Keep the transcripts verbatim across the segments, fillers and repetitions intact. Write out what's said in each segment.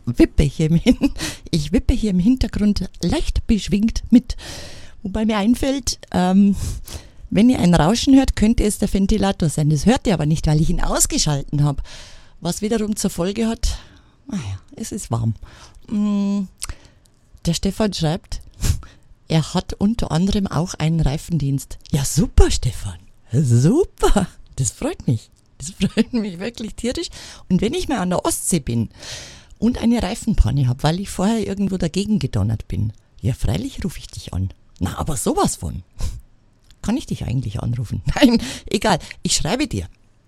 wippe hier im Hin- ich wippe hier im Hintergrund leicht beschwingt mit. Wobei mir einfällt, ähm, wenn ihr ein Rauschen hört, könnte es der Ventilator sein. Das hört ihr aber nicht, weil ich ihn ausgeschalten habe. Was wiederum zur Folge hat, naja, es ist warm. Mm, der Stefan schreibt, er hat unter anderem auch einen Reifendienst. Ja, super, Stefan. Super. Das freut mich. Das freut mich wirklich tierisch. Und wenn ich mal an der Ostsee bin und eine Reifenpanne habe, weil ich vorher irgendwo dagegen gedonnert bin, ja, freilich rufe ich dich an. Na, aber sowas von. Kann ich dich eigentlich anrufen? Nein, egal. Ich schreibe dir.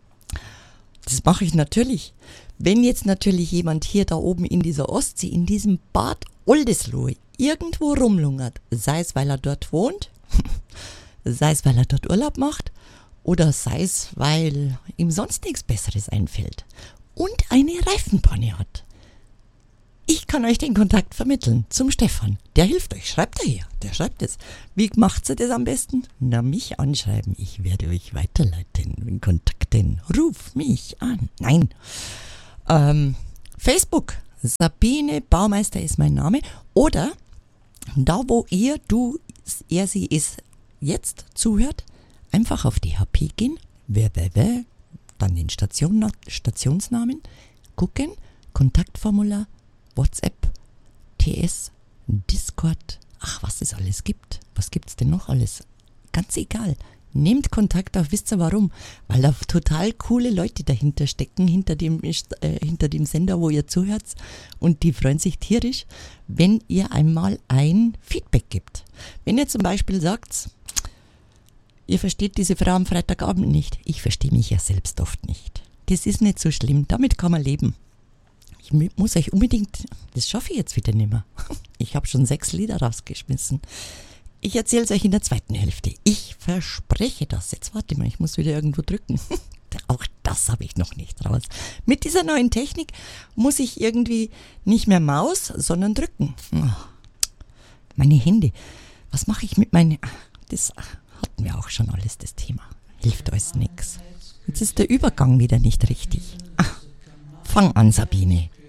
Das mache ich natürlich. Wenn jetzt natürlich jemand hier da oben in dieser Ostsee, in diesem Bad Oldesloe, irgendwo rumlungert, sei es, weil er dort wohnt, sei es, weil er dort Urlaub macht, oder sei es, weil ihm sonst nichts Besseres einfällt und eine Reifenpanne hat. Ich kann euch den Kontakt vermitteln zum Stefan. Der hilft euch. Schreibt er hier. Der schreibt es. Wie macht ihr das am besten? Na, mich anschreiben. Ich werde euch weiterleiten. In Kontakten. Ruf mich an. Nein. Ähm, Facebook. Sabine Baumeister ist mein Name. Oder da, wo ihr, du, er, sie, es jetzt zuhört, einfach auf die H P gehen. www. Dann den Station, Stationsnamen. Gucken. Kontaktformular. WhatsApp, T S, Discord, ach, was es alles gibt. Was gibt's denn noch alles? Ganz egal. Nehmt Kontakt auf, wisst ihr warum? Weil da total coole Leute dahinter stecken, hinter dem, äh, hinter dem Sender, wo ihr zuhört. Und die freuen sich tierisch, wenn ihr einmal ein Feedback gibt. Wenn ihr zum Beispiel sagt, ihr versteht diese Frau am Freitagabend nicht. Ich verstehe mich ja selbst oft nicht. Das ist nicht so schlimm, damit kann man leben. Ich muss euch unbedingt, das schaffe ich jetzt wieder nicht mehr. Ich habe schon sechs Lieder rausgeschmissen. Ich erzähle es euch in der zweiten Hälfte. Ich verspreche das. Jetzt warte mal, ich muss wieder irgendwo drücken. Auch das habe ich noch nicht raus. Mit dieser neuen Technik muss ich irgendwie nicht mehr Maus, sondern drücken. Oh, meine Hände. Was mache ich mit meinen... Das hatten wir auch schon alles, das Thema. Hilft euch nichts. Jetzt ist der Übergang wieder nicht richtig. Ach, fang an, Sabine.